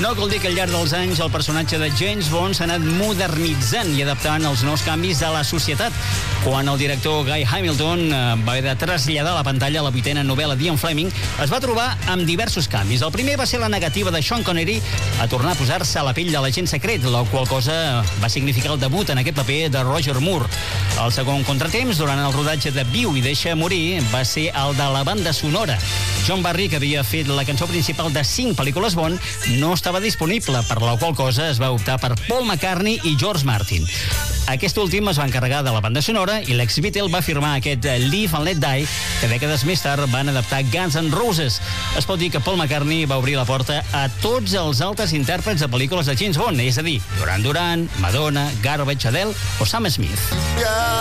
No cal dir que al llarg dels anys el personatge de James Bond s'ha anat modernitzant i adaptant als nous canvis de la societat. Quan el director Guy Hamilton va haver de traslladar a la pantalla la 8a novel·la d'Ian Fleming, es va trobar amb diversos canvis. El primer va ser la negativa de Sean Connery a tornar a posar-se a la pell de l'agent secret, la qual cosa va significar el debut en aquest paper de Roger Moore. El segon contratemps, durant el rodatge de Viu i deixa morir, va ser el de la banda sonora. John Barry, que havia fet la cançó principal de 5 pel·lícules Bond, no estava disponible, per la qual cosa es va optar per Paul McCartney i George Martin. Aquest últim es va encarregar de la banda sonora i l'ex-Beatle va firmar aquest Live and Let Die, que dècades més tard van adaptar Guns N' Roses. Es pot dir que Paul McCartney va obrir la porta a tots els altres intèrprets de pel·lícules de James Bond, és a dir, Duran Duran, Madonna, Garbage, Adele o Sam Smith.